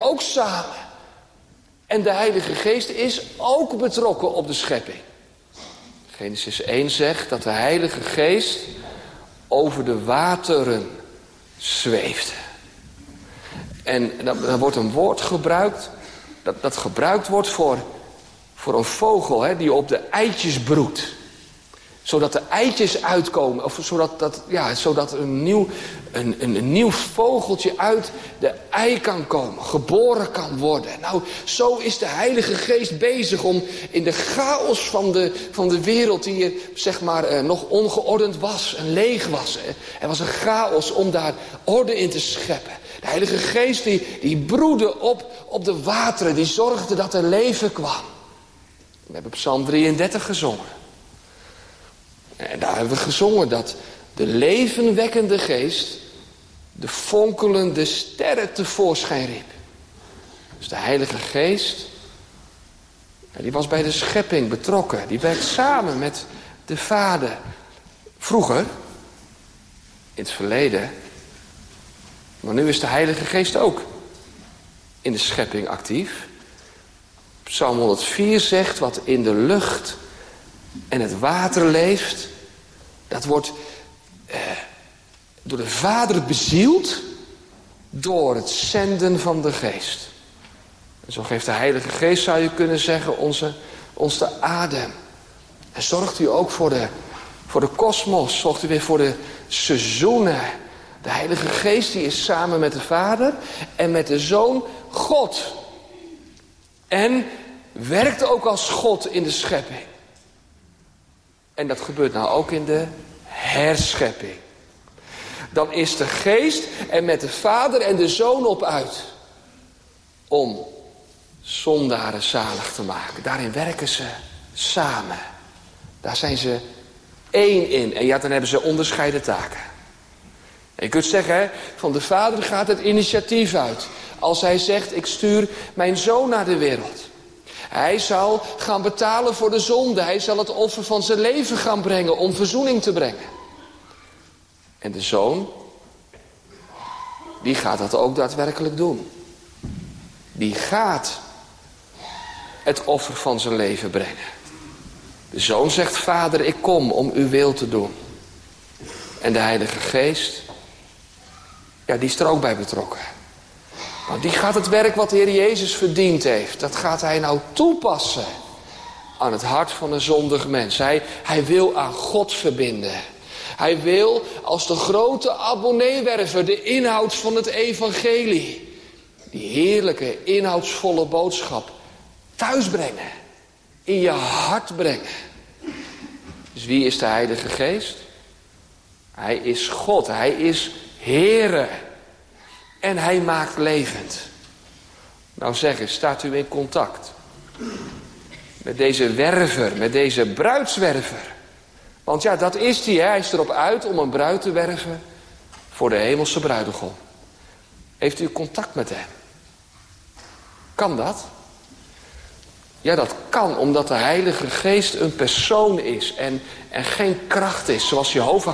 ook samen. En de Heilige Geest is ook betrokken op de schepping. Genesis 1 zegt dat de Heilige Geest over de wateren zweefde. En dan wordt een woord gebruikt, dat gebruikt wordt voor een vogel die op de eitjes broedt. Zodat de eitjes uitkomen, of zodat een nieuw vogeltje uit de ei kan komen, geboren kan worden. Nou, zo is de Heilige Geest bezig om in de chaos van de wereld, die nog ongeordend was en leeg was. Er was een chaos om daar orde in te scheppen. De Heilige Geest die broedde op de wateren, die zorgde dat er leven kwam. We hebben Psalm 33 gezongen. En daar hebben we gezongen dat de levenwekkende Geest de fonkelende sterren tevoorschijn riep. Dus de Heilige Geest, die was bij de schepping betrokken. Die werkt samen met de Vader. Vroeger, in het verleden, maar nu is de Heilige Geest ook in de schepping actief. Psalm 104 zegt wat in de lucht en het water leeft, dat wordt door de Vader bezield door het zenden van de Geest. En zo geeft de Heilige Geest, zou je kunnen zeggen, ons de adem. En zorgt u ook voor de kosmos, zorgt u weer voor de seizoenen. De Heilige Geest die is samen met de Vader en met de Zoon God. En werkt ook als God in de schepping. En dat gebeurt nou ook in de herschepping. Dan is de Geest er met de Vader en de Zoon op uit. Om zondaren zalig te maken. Daarin werken ze samen. Daar zijn ze één in. En ja, dan hebben ze onderscheiden taken. En je kunt zeggen, van de Vader gaat het initiatief uit. Als hij zegt, ik stuur mijn Zoon naar de wereld. Hij zal gaan betalen voor de zonde. Hij zal het offer van zijn leven gaan brengen om verzoening te brengen. En de Zoon, die gaat dat ook daadwerkelijk doen. Die gaat het offer van zijn leven brengen. De Zoon zegt, Vader, ik kom om uw wil te doen. En de Heilige Geest, ja, die is er ook bij betrokken. Want die gaat het werk wat de Heer Jezus verdiend heeft, dat gaat hij nou toepassen aan het hart van een zondig mens. Hij wil aan God verbinden. Hij wil als de grote abonneewerver de inhoud van het evangelie, die heerlijke inhoudsvolle boodschap, thuisbrengen. In je hart brengen. Dus wie is de Heilige Geest? Hij is God. Hij is Heere. En hij maakt levend. Nou zeg eens, staat u in contact met deze werver, met deze bruidswerver? Want ja, dat is hij. Hij is erop uit om een bruid te werven voor de hemelse bruidegom. Heeft u contact met hem? Kan dat? Ja, dat kan omdat de Heilige Geest een persoon is en geen kracht is, zoals Jehovah